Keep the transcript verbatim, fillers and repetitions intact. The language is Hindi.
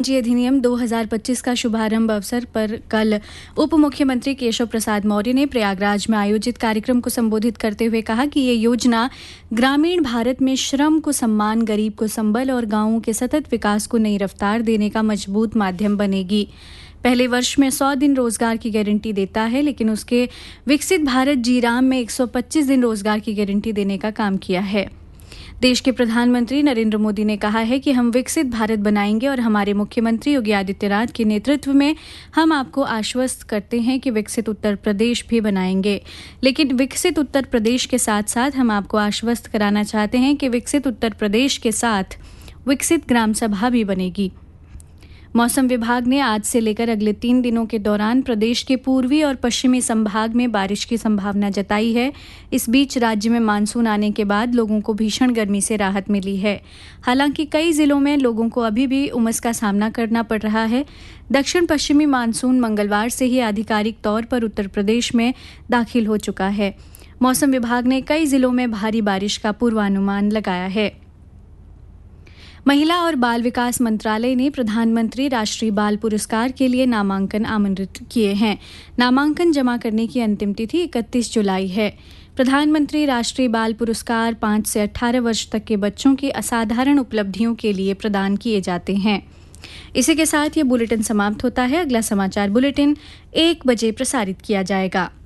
पंजीय अधिनियम दो हज़ार पच्चीस का शुभारंभ अवसर पर कल उप मुख्यमंत्री केशव प्रसाद मौर्य ने प्रयागराज में आयोजित कार्यक्रम को संबोधित करते हुए कहा कि ये योजना ग्रामीण भारत में श्रम को सम्मान, गरीब को संबल और गांवों के सतत विकास को नई रफ्तार देने का मजबूत माध्यम बनेगी। पहले वर्ष में सौ दिन रोजगार की गारंटी देता है, लेकिन उसके विकसित भारत जी राम में एक सौ पच्चीस दिन रोजगार की गारंटी देने का काम किया है। देश के प्रधानमंत्री नरेंद्र मोदी ने कहा है कि हम विकसित भारत बनाएंगे और हमारे मुख्यमंत्री योगी आदित्यनाथ के नेतृत्व में हम आपको आश्वस्त करते हैं कि विकसित उत्तर प्रदेश भी बनाएंगे। लेकिन विकसित उत्तर प्रदेश के साथ साथ हम आपको आश्वस्त कराना चाहते हैं कि विकसित उत्तर प्रदेश के साथ विकसित ग्राम सभा भी बनेगी। मौसम विभाग ने आज से लेकर अगले तीन दिनों के दौरान प्रदेश के पूर्वी और पश्चिमी संभाग में बारिश की संभावना जताई है। इस बीच राज्य में मानसून आने के बाद लोगों को भीषण गर्मी से राहत मिली है। हालांकि कई जिलों में लोगों को अभी भी उमस का सामना करना पड़ रहा है। दक्षिण पश्चिमी मानसून मंगलवार से ही आधिकारिक तौर पर उत्तर प्रदेश में दाखिल हो चुका है। मौसम विभाग ने कई जिलों में भारी बारिश का पूर्वानुमान लगाया है। महिला और बाल विकास मंत्रालय ने प्रधानमंत्री राष्ट्रीय बाल पुरस्कार के लिए नामांकन आमंत्रित किए हैं। नामांकन जमा करने की अंतिम तिथि इकतीस जुलाई है। प्रधानमंत्री राष्ट्रीय बाल पुरस्कार पाँच से अठारह वर्ष तक के बच्चों की असाधारण उपलब्धियों के लिए प्रदान किए जाते हैं। इसी के साथ ये बुलेटिन समाप्त होता है। अगला समाचार बुलेटिन एक बजे प्रसारित किया जाएगा।